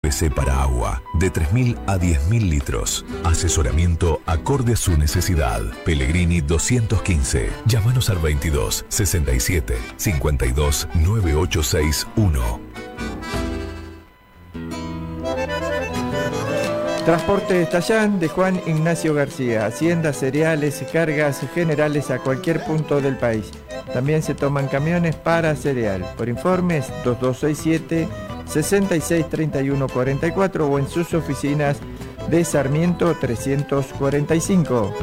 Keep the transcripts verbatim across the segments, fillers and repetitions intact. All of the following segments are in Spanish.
P V C para agua, de tres mil a diez mil litros. Asesoramiento acorde a su necesidad. Pellegrini doscientos quince. Llámanos al veintidós, sesenta y siete, cincuenta y dos, noventa y ocho sesenta y uno. Transporte Estallán de Juan Ignacio García. Hacienda, cereales, cargas generales a cualquier punto del país. También se toman camiones para cereal. Por informes, dos dos seis siete, sesenta y seis, treinta y uno cuarenta y cuatro o en sus oficinas de Sarmiento trescientos cuarenta y cinco.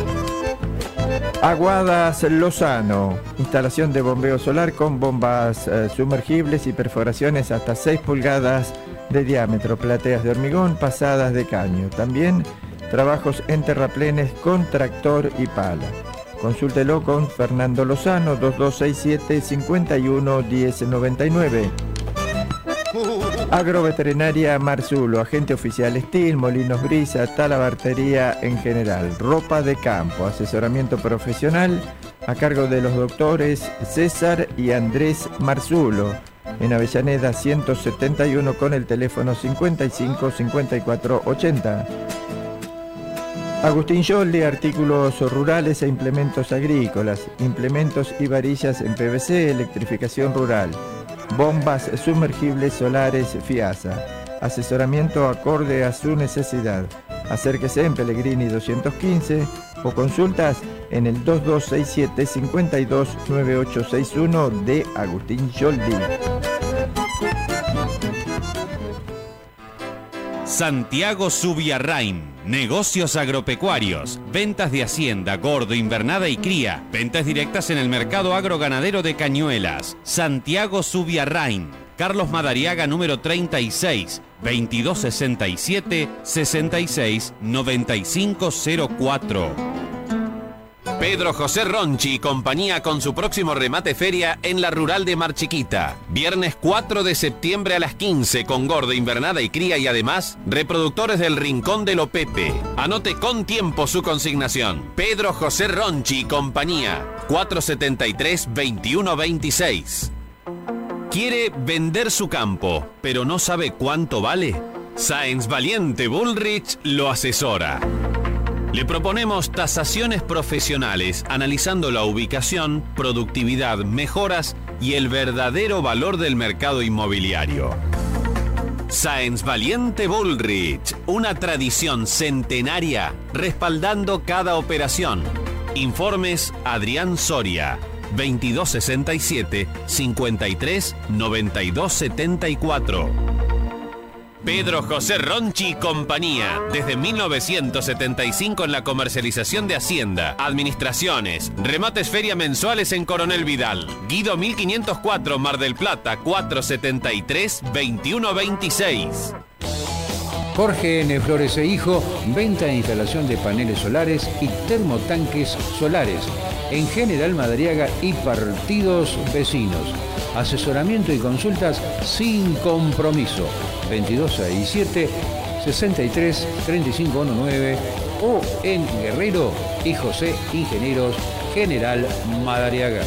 Aguadas Lozano. Instalación de bombeo solar con bombas eh, sumergibles y perforaciones hasta seis pulgadas de diámetro. Plateas de hormigón pasadas de caño. También trabajos en terraplenes con tractor y pala. Consúltelo con Fernando Lozano, dos dos seis siete, cincuenta y uno, diez noventa y nueve. Agroveterinaria Marzulo, agente oficial Estil, Molinos Brisa, talabartería en general, ropa de campo, asesoramiento profesional a cargo de los doctores César y Andrés Marzulo, en Avellaneda ciento setenta y uno con el teléfono cincuenta y cinco, cincuenta y cuatro, ochenta. Agustín Yoldi, artículos rurales e implementos agrícolas, implementos y varillas en P V C, electrificación rural. Bombas sumergibles solares FIASA. Asesoramiento acorde a su necesidad. Acérquese en Pellegrini doscientos quince o consultas en el dos dos seis siete, cincuenta y dos, noventa y ocho sesenta y uno de Agustín Yoldi. Santiago Subiarrain, negocios agropecuarios, ventas de hacienda, gordo, invernada y cría, ventas directas en el mercado agroganadero de Cañuelas. Santiago Subiarrain, Carlos Madariaga número treinta y seis, veintidós sesenta y siete, sesenta y seis, noventa y cinco cero cuatro. Pedro José Ronchi y compañía con su próximo remate feria en la Rural de Mar Chiquita. Viernes cuatro de septiembre a las quince con gordo, invernada y cría y además reproductores del Rincón de lo Pepe. Anote con tiempo su consignación. Pedro José Ronchi y compañía, cuatrocientos setenta y tres, veintiuno veintiséis. ¿Quiere vender su campo, pero no sabe cuánto vale? Sáenz Valiente Bullrich lo asesora. Le proponemos tasaciones profesionales, analizando la ubicación, productividad, mejoras y el verdadero valor del mercado inmobiliario. Sáenz Valiente Bullrich, una tradición centenaria respaldando cada operación. Informes Adrián Soria, veintidós sesenta y siete, cincuenta y tres, noventa y dos setenta y cuatro. Pedro José Ronchi y compañía, desde mil novecientos setenta y cinco en la comercialización de Hacienda, administraciones, remates feria mensuales en Coronel Vidal. Guido mil quinientos cuatro, Mar del Plata, cuatrocientos setenta y tres, veintiuno veintiséis. Jorge N. Flores e Hijo, venta e instalación de paneles solares y termotanques solares en General Madariaga y partidos vecinos. Asesoramiento y consultas sin compromiso. veintidós sesenta y siete, sesenta y tres, treinta y cinco diecinueve o en Guerrero y José Ingenieros General Madariaga.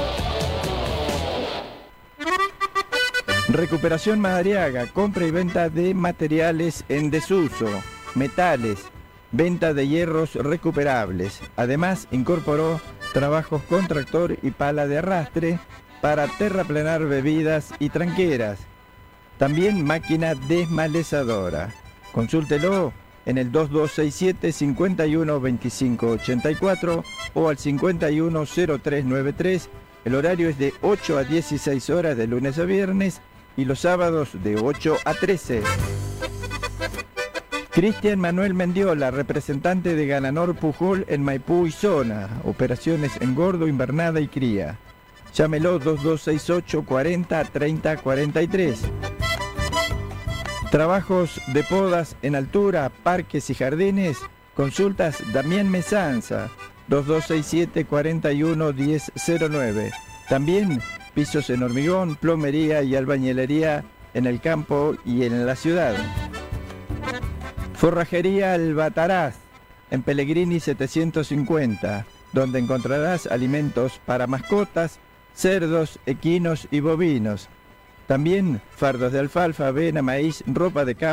Recuperación Madariaga, compra y venta de materiales en desuso, metales, venta de hierros recuperables. Además, incorporó trabajos con tractor y pala de arrastre para terraplenar bebidas y tranqueras. También máquina desmalezadora. Consúltelo en el dos dos seis siete, cincuenta y uno, veinticinco ochenta y cuatro o al cincuenta y uno, cero tres noventa y tres. El horario es de ocho a dieciséis horas de lunes a viernes y los sábados de ocho a trece. Cristian Manuel Mendiola, representante de Gananor Pujol en Maipú y zona. Operaciones en gordo, invernada y cría. Llámelo dos dos seis ocho, cuarenta, treinta, cuarenta y tres. Trabajos de podas en altura, parques y jardines. Consultas Damián Mesanza, dos dos seis siete, cuarenta y uno, diez cero nueve. También pisos en hormigón, plomería y albañilería en el campo y en la ciudad. Forrajería Albataraz, en Pellegrini setecientos cincuenta, donde encontrarás alimentos para mascotas, cerdos, equinos y bovinos. También fardos de alfalfa, avena, maíz, ropa de campo,